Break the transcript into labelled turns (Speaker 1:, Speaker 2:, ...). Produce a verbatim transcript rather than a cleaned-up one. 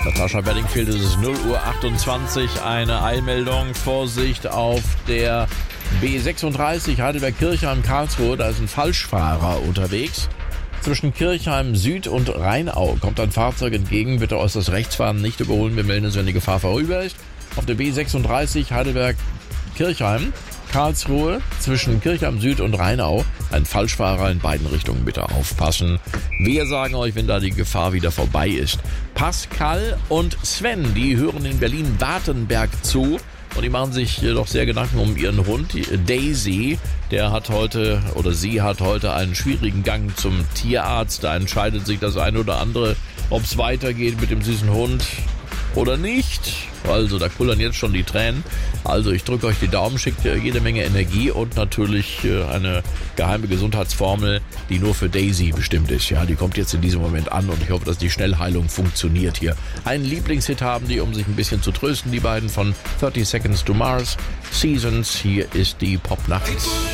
Speaker 1: Natascha Bedingfield, es ist null Uhr achtundzwanzig, eine Eilmeldung. Vorsicht auf der B sechsunddreißig Heidelberg-Kirchheim-Karlsruhe, da ist ein Falschfahrer unterwegs. Zwischen Kirchheim Süd und Rheinau kommt ein Fahrzeug entgegen. Bitte äußerst rechts fahren, nicht überholen. Wir melden es, wenn die Gefahr vorüber ist. Auf der B sechsunddreißig Heidelberg-Kirchheim, Karlsruhe, zwischen Kirchheim Süd und Rheinau. Ein Falschfahrer in beiden Richtungen, bitte aufpassen. Wir sagen euch, wenn da die Gefahr wieder vorbei ist. Pascal und Sven, die hören in Berlin-Wartenberg zu. Und die machen sich doch sehr Gedanken um ihren Hund, Daisy. Der hat heute, oder sie hat heute einen schwierigen Gang zum Tierarzt. Da entscheidet sich das eine oder andere, ob es weitergeht mit dem süßen Hund oder nicht. Also da kullern jetzt schon die Tränen. Also ich drücke euch die Daumen, schickt jede Menge Energie und natürlich eine geheime Gesundheitsformel, die nur für Daisy bestimmt ist. Ja, die kommt jetzt in diesem Moment an und ich hoffe, dass die Schnellheilung funktioniert hier. Einen Lieblingshit haben die, um sich ein bisschen zu trösten, die beiden von thirty Seconds to Mars. Seasons, hier ist die Popnacht.